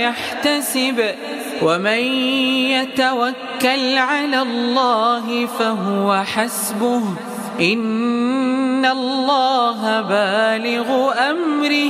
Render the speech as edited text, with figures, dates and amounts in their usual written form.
يحتسب ومن يتوكل على الله فهو حسبه إن الله بالغ أمره